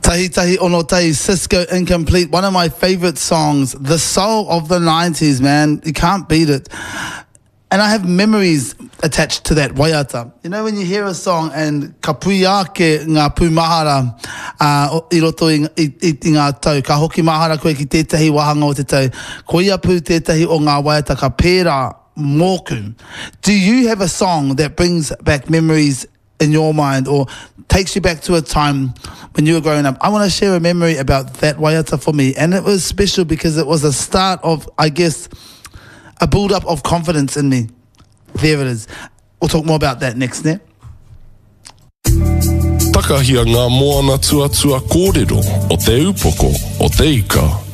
Tahi Tahi Ono Tahi, Cisco Incomplete, one of my favorite songs, the soul of the 90s, man. You can't beat it. And I have memories attached to that waiata. You know, when you hear a song and ka pui ake ngā pūmahara I roto i ngā tau, ka hoki mahara koe ki tētahi wahanga o te tau, ko ia pū tētahi o ngā waiata ka pērā mōku. Do you have a song that brings back memories in your mind or takes you back to a time when you were growing up? I want to share a memory about that waiata for me, and it was special because it was a start of, I guess, a build-up of confidence in me. There it is. We'll talk more about that next, ne? Takahia ngā moana tuatua kōrero o te upoko o te ika.